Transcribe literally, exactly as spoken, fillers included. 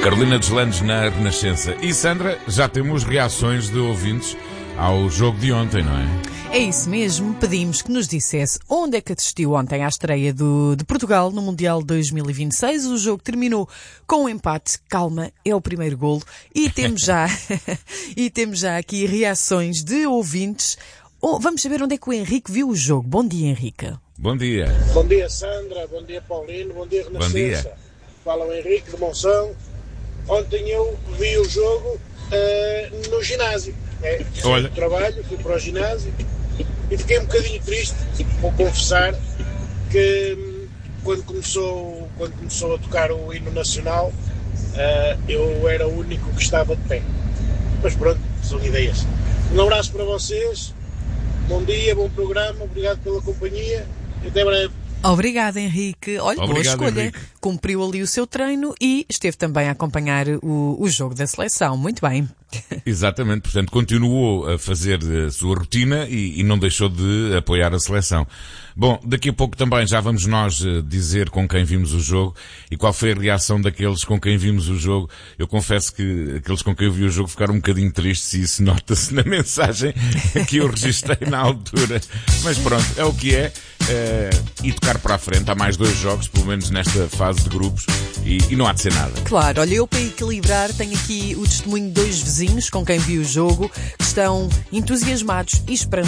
Carolina Deslandes na Renascença. E Sandra, já temos reações de ouvintes ao jogo de ontem, não é? É isso mesmo, pedimos que nos dissesse onde é que assistiu ontem à estreia do, de Portugal no Mundial dois mil e vinte e seis. O jogo terminou com um empate, calma, é o primeiro golo. E temos já, e temos já aqui reações de ouvintes. Oh, vamos saber onde é que o Henrique viu o jogo. Bom dia, Henrique. Bom dia. Bom dia, Sandra. Bom dia, Paulino. Bom dia, Renascença. Bom dia. Fala o Henrique de Monção. Ontem eu vi o jogo uh, no ginásio. É, Olha. Fui trabalho, fui para o ginásio e fiquei um bocadinho triste, vou confessar, que hum, quando começou, quando começou a tocar o hino nacional, uh, eu era o único que estava de pé. Mas pronto, são ideias. Um abraço para vocês, bom dia, bom programa, obrigado pela companhia e até breve. Obrigada, Henrique. Olha, Obrigado, boa escolha. Henrique. Cumpriu ali o seu treino e esteve também a acompanhar o, o jogo da seleção. Muito bem. Exatamente, portanto, continuou a fazer a sua rotina e, e não deixou de apoiar a seleção. Bom, daqui a pouco também já vamos nós dizer com quem vimos o jogo e qual foi a reação daqueles com quem vimos o jogo. Eu confesso que aqueles com quem eu vi o jogo ficaram um bocadinho tristes e isso nota-se na mensagem que eu registrei na altura. Mas pronto, é o que é. É, e tocar para a frente. Há mais dois jogos, pelo menos nesta fase de grupos, e, e não há de ser nada. Claro, olha, eu para equilibrar tenho aqui o testemunho de dois vizinhos com quem vi o jogo, que estão entusiasmados e esperançosos